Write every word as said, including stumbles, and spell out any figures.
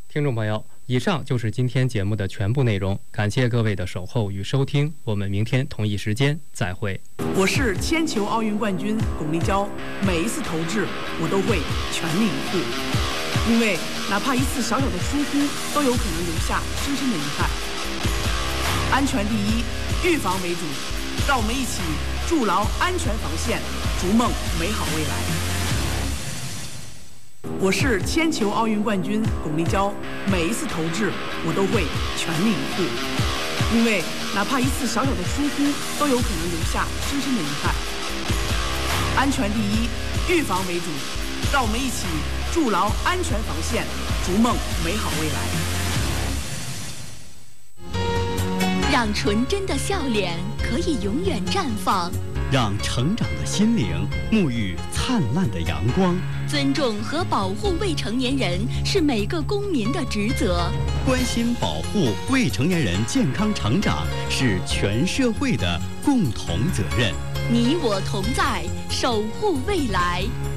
听众朋友，以上就是今天节目的全部内容，感谢各位的守候与收听，我们明天同一时间再会。 我是铅球奥运冠军巩立姣，每一次投掷我都会全力以赴，因为哪怕一次小小的疏忽，都有可能留下深深的遗憾。安全第一，预防为主，让我们一起筑牢安全防线，逐梦美好未来。我是铅球奥运冠军巩立姣，每一次投掷我都会全力以赴，因为哪怕一次小小的疏忽，都有可能留下深深的遗憾。安全第一，预防为主，让我们一起筑牢安全防线，逐梦美好未来。 让纯真的笑脸可以永远绽放， 让成长的心灵沐浴灿烂的阳光。 尊重和保护未成年人是每个公民的职责， 关心保护未成年人健康成长是全社会的共同责任。 你我同在，守护未来。